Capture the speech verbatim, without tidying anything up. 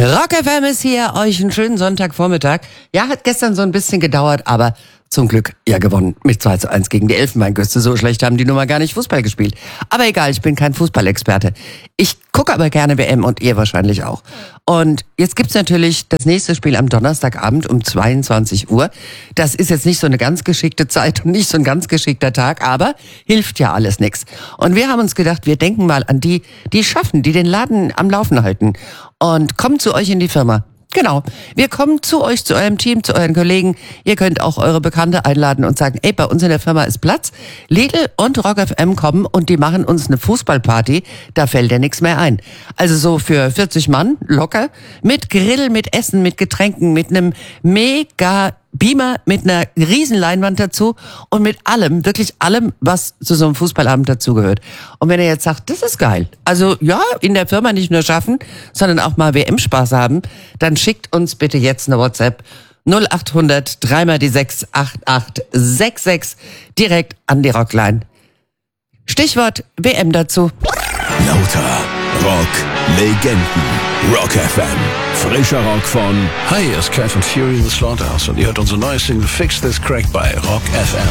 Rock F M ist hier, euch einen schönen Sonntagvormittag. Ja, hat gestern so ein bisschen gedauert, aber zum Glück ja gewonnen mit zwei zu eins gegen die Elfenbeinküste. So schlecht haben die Nummer gar nicht Fußball gespielt. Aber egal, ich bin kein Fußballexperte. Ich gucke aber gerne W M und ihr wahrscheinlich auch. Und jetzt gibt's natürlich das nächste Spiel am Donnerstagabend um zweiundzwanzig Uhr. Das ist jetzt nicht so eine ganz geschickte Zeit und nicht so ein ganz geschickter Tag, aber hilft ja alles nix. Und wir haben uns gedacht, wir denken mal an die, die schaffen, die den Laden am Laufen halten. Und kommen zu euch in die Firma. Genau. Wir kommen zu euch, zu eurem Team, zu euren Kollegen. Ihr könnt auch eure Bekannte einladen und sagen, ey, bei uns in der Firma ist Platz. Lidl und Rock F M kommen und die machen uns eine Fußballparty. Da fällt ja nichts mehr ein. Also so für vierzig Mann, locker. Mit Grill, mit Essen, mit Getränken, mit einem mega Beamer, mit einer riesen Leinwand dazu und mit allem, wirklich allem, was zu so einem Fußballabend dazugehört. Und wenn ihr jetzt sagt, das ist geil, also ja, in der Firma nicht nur schaffen, sondern auch mal W M-Spaß haben, dann schickt uns bitte jetzt eine WhatsApp null acht hundert drei mal die sechs acht acht sechs sechs direkt an die Rockline. Stichwort W M dazu. Lauter Rock Legenden. Rock F M. Frischer Rock von... Hi, hier ist Cat von Fury in the Slaughterhouse und ihr hört unsere neue Single Fix This Crack bei Rock F M.